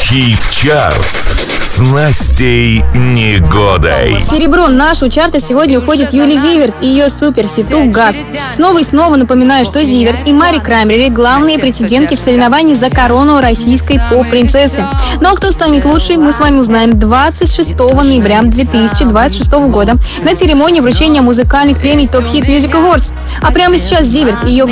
Хит-чарт с Настей Негодой. В серебро нашего чарта сегодня уходит Юлия Зиверт и ее суперхиту «Газ». Снова и снова напоминаю, что Зиверт и Мари Краймбрери – главные претендентки в соревновании за корону российской поп-принцессы. Ну а кто станет лучшей, мы с вами узнаем 26 ноября 2026 года на церемонии вручения музыкальных премий Top Hit Music Awards. А прямо сейчас Зиверт и ее